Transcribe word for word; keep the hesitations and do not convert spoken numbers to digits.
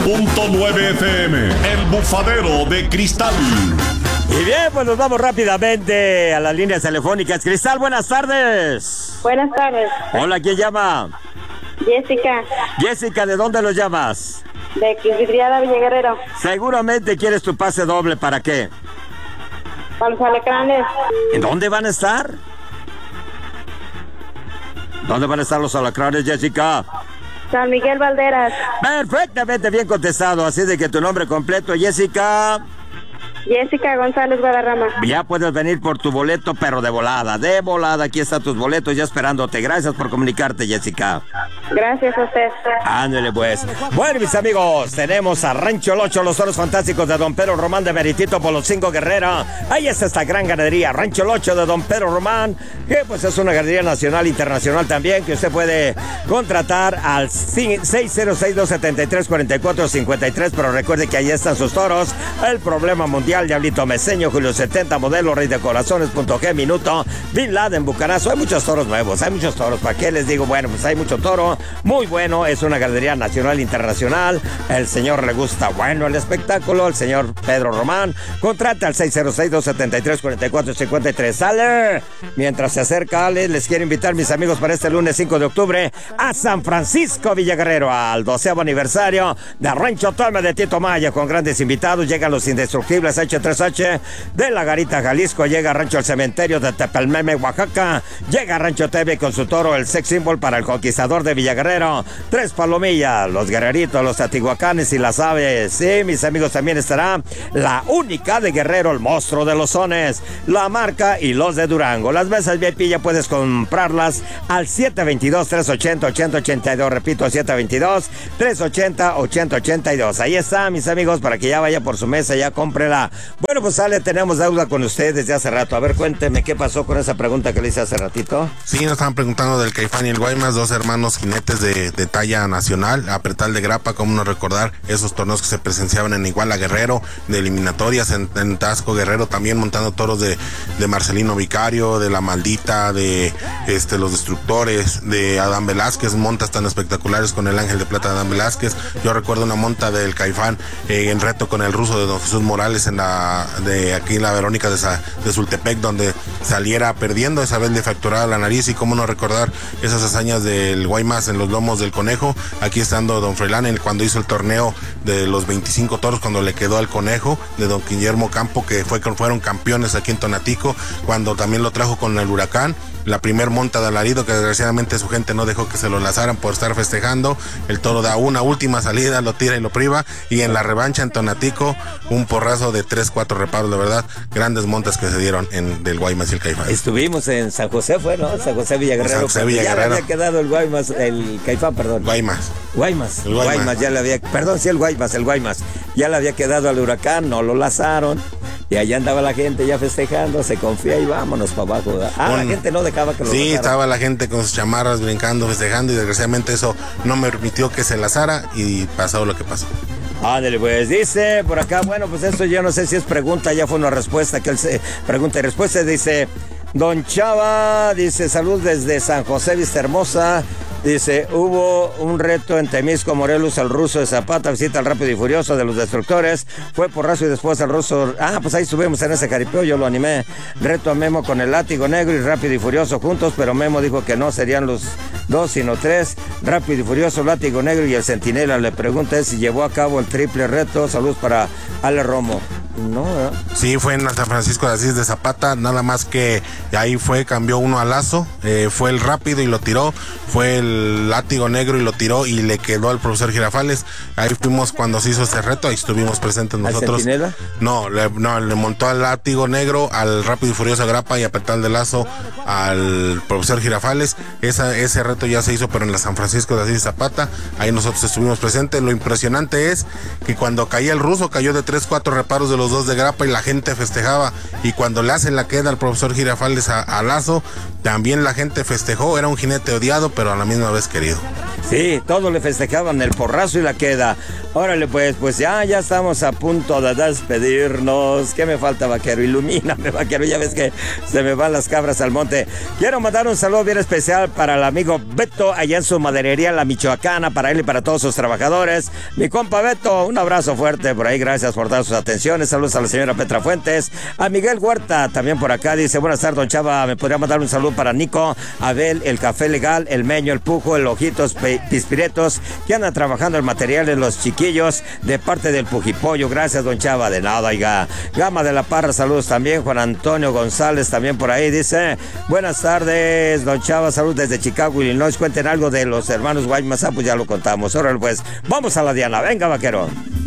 punto nueve F M, El Bufadero de Cristal. Y bien, pues nos vamos rápidamente a las líneas telefónicas. Cristal, buenas tardes. Buenas tardes. Hola, ¿quién llama? Jessica. Jessica, ¿de dónde los llamas? De Vidriada, Villa Guerrero. Seguramente quieres tu pase doble, ¿para qué? Para los alacranes. ¿En dónde van a estar? ¿Dónde van a estar los alacranes, Jessica? San Miguel Valderas. Perfectamente bien contestado, así de que tu nombre completo, Jessica. Jessica González Guadarrama. Ya puedes venir por tu boleto, pero de volada, de volada. Aquí están tus boletos ya esperándote. Gracias por comunicarte, Jessica. Gracias a usted. Ándale, pues. Bueno, mis amigos, tenemos a Rancho El Ocho, los toros fantásticos de Don Pedro Román de Meritito por los cinco Guerrera. Ahí está esta gran ganadería, Rancho El Ocho de Don Pedro Román, que pues es una ganadería nacional, internacional también, que usted puede contratar al seis cero seis, dos siete tres, cuatro cuatro cinco tres, pero recuerde que ahí están sus toros. El Problema Mundial, Diablito Meseño, Julio setenta, Modelo, Rey de Corazones, Punto G, Minuto, Bin Laden, Bucanazo. Hay muchos toros nuevos, hay muchos toros. ¿Para qué les digo? Bueno, pues hay mucho toro, muy bueno. Es una galería nacional, internacional. El señor le gusta, bueno, el espectáculo. El señor Pedro Román, contrata al seis cero seis, dos siete tres, cuatro cuatro cinco tres. ¡Sale! Mientras se acerca Ale, les quiero invitar, mis amigos, para este lunes cinco de octubre a San Francisco Villaguerrero, al doceavo aniversario de Rancho Tome de Tito Maya, con grandes invitados. Llegan los indestructibles H tres H de La Garita, Jalisco. Llega Rancho El Cementerio de Tepelmeme, Oaxaca. Llega Rancho T V con su toro, el sex symbol para el conquistador de Villaguerrero. Tres Palomillas, los Guerreritos, los Atihuacanes y las Aves. Sí, mis amigos, también estará la única de Guerrero, el monstruo de los sones, La Marca y los de Durango. Las mesas V I P ya puedes comprarlas al siete dos dos, tres ocho cero, ocho cero ocho dos. Repito, siete dos dos, tres ocho cero, ocho cero ocho dos. Ahí está, mis amigos, para que ya vaya por su mesa, ya cómprela. Bueno, pues Ale, tenemos deuda con usted desde hace rato. A ver, cuénteme qué pasó con esa pregunta que le hice hace ratito. Sí, nos estaban preguntando del Caifán y el Guaymas, dos hermanos jinetes de, de talla nacional, apretal de grapa, cómo no recordar esos torneos que se presenciaban en Iguala Guerrero, de eliminatorias en, en Tasco Guerrero, también montando toros de, de Marcelino Vicario, de La Maldita, de este los Destructores, de Adán Velázquez, montas tan espectaculares con el Ángel de Plata de Adán Velázquez. Yo recuerdo una monta del Caifán eh, en reto con el ruso de Don Jesús Morales en la de aquí en la Verónica de, Sa, de Sultepec, donde saliera perdiendo, esa vez le fracturaba la nariz. Y cómo no recordar esas hazañas del Guaymas en los lomos del Conejo, aquí estando Don Freilán el, cuando hizo el torneo de los veinticinco toros, cuando le quedó al Conejo de Don Guillermo Campo, que fue, fueron campeones aquí en Tonatico, cuando también lo trajo con el Huracán. La primer monta de alarido, que desgraciadamente su gente no dejó que se lo lanzaran por estar festejando. El toro da una última salida, lo tira y lo priva. Y en la revancha en Tonatico, un porrazo de tres, cuatro reparos, de verdad. Grandes montas que se dieron en del Guaymas y el Caifán. Estuvimos en San José, fue, ¿no? San José Villaguerrero. San José Villaguerrero. Ya le había quedado el Guaymas, el Caifán, perdón. Guaymas. Guaymas. El Guaymas. Guaymas, ya le había, perdón, sí, el Guaymas, el Guaymas. Ya le había quedado al Huracán, no lo lazaron. Y allá andaba la gente ya festejando, se confía y vámonos para abajo, ¿verdad? Ah, bueno, la gente no dejaba que lo Sí, lazaran. Estaba la gente con sus chamarras brincando, festejando, y desgraciadamente eso no me permitió que se lazara y pasó lo que pasó. Ándale, pues, dice por acá, bueno, pues esto yo no sé si es pregunta, ya fue una respuesta, que él se pregunta y respuesta, dice, Don Chava, dice, salud desde San José, Vista Hermosa. Dice, hubo un reto en Temisco, Morelos, el ruso de Zapata, visita al Rápido y Furioso de los Destructores, fue porrazo y después el ruso, ah, pues ahí estuvimos en ese jaripeo, yo lo animé, reto a Memo con el Látigo Negro y Rápido y Furioso juntos, pero Memo dijo que no serían los dos, sino tres, Rápido y Furioso, Látigo Negro y el Centinela. Le pregunta si llevó a cabo el triple reto. Saludos para Ale Romo. No, ¿eh? Sí, fue en San Francisco de Asís de Zapata, nada más que ahí fue, cambió uno a lazo, eh, fue el Rápido y lo tiró, fue el Látigo Negro y lo tiró y le quedó al profesor Girafales. Ahí fuimos cuando se hizo este reto, ahí estuvimos presentes nosotros. ¿Al Centinela? No, le, no, le montó al Látigo Negro, al Rápido y Furioso Grapa y a Petal de Lazo al profesor Girafales. Esa, ese reto ya se hizo, pero en la San Francisco de Asís de Zapata, ahí nosotros estuvimos presentes. Lo impresionante es que cuando caía el ruso, cayó de tres, cuatro reparos de los dos de grapa y la gente festejaba, y cuando le hacen la queda al profesor Girafales a, a Lazo, también la gente festejó. Era un jinete odiado, pero a la misma vez querido. Sí, todos le festejaban el porrazo y la queda. Órale, pues, pues ya, ya estamos a punto de despedirnos. ¿Qué me falta, vaquero? Ilumíname, vaquero, ya ves que se me van las cabras al monte. Quiero mandar un saludo bien especial para el amigo Beto, allá en su maderería, La Michoacana, para él y para todos sus trabajadores. Mi compa Beto, un abrazo fuerte por ahí, gracias por dar sus atenciones. Saludos a la señora Petra Fuentes. A Miguel Huerta, también por acá, dice, buenas tardes, don Chava, ¿me podría mandar un saludo para Nico, Abel, el Café Legal, el Meño, el Pujo, el Ojitos, Pispiretos, que andan trabajando el material de los chiquillos, de parte del Pujipollo? Gracias, don Chava, de nada, oiga. Gama de la Parra, saludos también. Juan Antonio González, también por ahí, dice, buenas tardes, don Chava, saludos desde Chicago, Illinois. Cuenten algo de los hermanos Guaymas. Ah, pues ya lo contamos. Ahora pues, vamos a la Diana. Venga, vaquero.